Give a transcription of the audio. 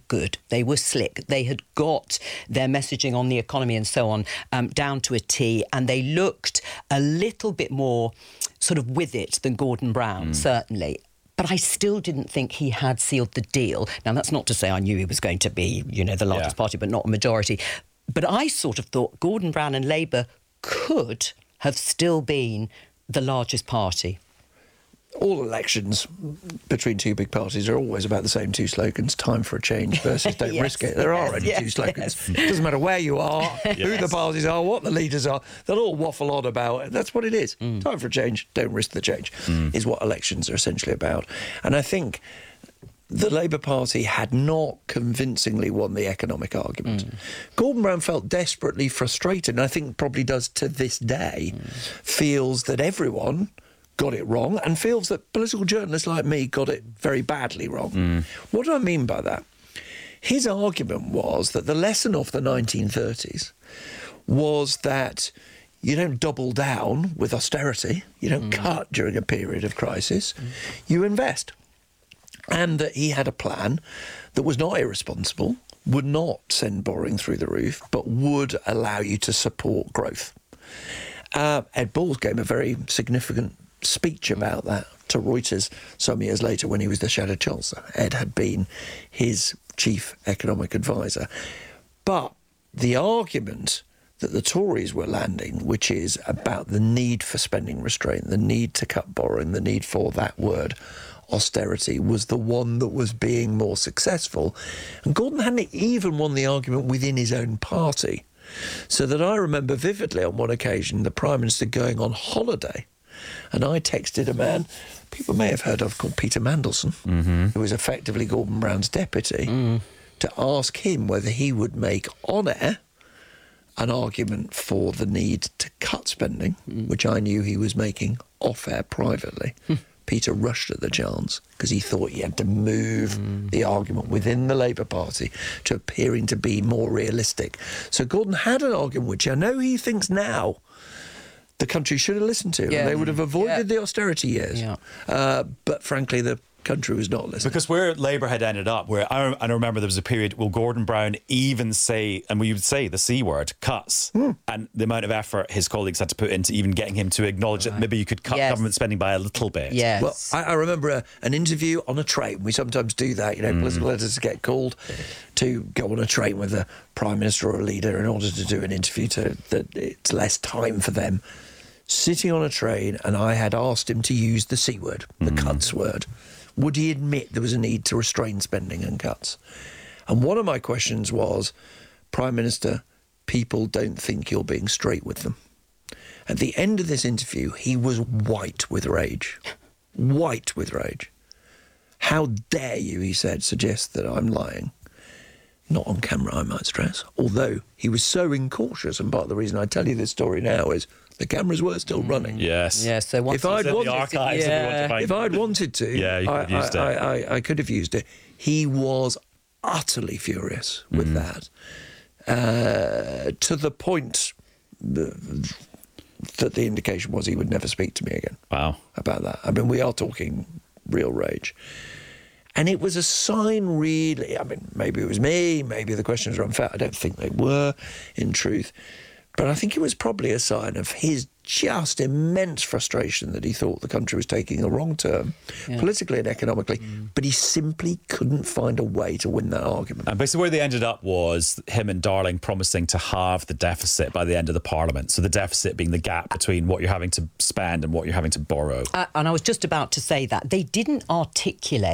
good. They were slick. They had got their messaging on the economy and so on down to a T, and they looked a little bit more sort of with it than Gordon Brown, certainly. But I still didn't think he had sealed the deal. Now, that's not to say I knew he was going to be, the largest party, but not a majority. But I sort of thought Gordon Brown and Labour could have still been the largest party. All elections between two big parties are always about the same two slogans: time for a change versus don't risk it. There are only two slogans. It doesn't matter where you are, who the parties are, what the leaders are. They'll all waffle on about it. That's what it is. Time for a change, don't risk the change, is what elections are essentially about. And I think the Labour Party had not convincingly won the economic argument. Gordon Brown felt desperately frustrated, and I think probably does to this day, feels that everyone got it wrong, and feels that political journalists like me got it very badly wrong. What do I mean by that? His argument was that the lesson of the 1930s was that you don't double down with austerity, you don't cut during a period of crisis, you invest. And that he had a plan that was not irresponsible, would not send borrowing through the roof, but would allow you to support growth. Ed Balls gave a very significant speech about that to Reuters some years later when he was the Shadow Chancellor. Ed had been his chief economic advisor. But the argument that the Tories were landing, which is about the need for spending restraint, the need to cut borrowing, the need for that word, austerity, was the one that was being more successful. And Gordon hadn't even won the argument within his own party. So that I remember vividly on one occasion the Prime Minister going on holiday, and I texted a man people may have heard of called Peter Mandelson, who was effectively Gordon Brown's deputy, to ask him whether he would make on air an argument for the need to cut spending, which I knew he was making off air privately. Peter rushed at the chance because he thought he had to move the argument within the Labour Party to appearing to be more realistic. So Gordon had an argument which I know he thinks now the country should have listened to. And they would have avoided the austerity years. But frankly, the country was not listening. Because where Labour had ended up, where I remember there was a period, will Gordon Brown even say, and we would say the C word, cuts, and the amount of effort his colleagues had to put into even getting him to acknowledge that maybe you could cut government spending by a little bit. Well, I remember an interview on a train. We sometimes do that, political editors get called to go on a train with a Prime Minister or a leader in order to do an interview that it's less time for them. Sitting on a train, and I had asked him to use the C word, the cuts word. Would he admit there was a need to restrain spending and cuts? And one of my questions was, Prime Minister, people don't think you're being straight with them. At the end of this interview, he was white with rage. White with rage. How dare you, he said, suggest that I'm lying? Not on camera, I might stress. Although he was so incautious, and part of the reason I tell you this story now is the cameras were still running. So once if I'd wanted to, I could have used it. He was utterly furious with that, to the point that the indication was he would never speak to me again. Wow. About that. I mean, we are talking real rage. And it was a sign, really. I mean, maybe it was me, maybe the questions were unfair. I don't think they were, in truth. But I think it was probably a sign of his just immense frustration that he thought the country was taking a wrong turn, politically and economically, but he simply couldn't find a way to win that argument. And basically where they ended up was him and Darling promising to halve the deficit by the end of the Parliament. So the deficit being the gap between what you're having to spend and what you're having to borrow. And I was just about to say that. They didn't articulate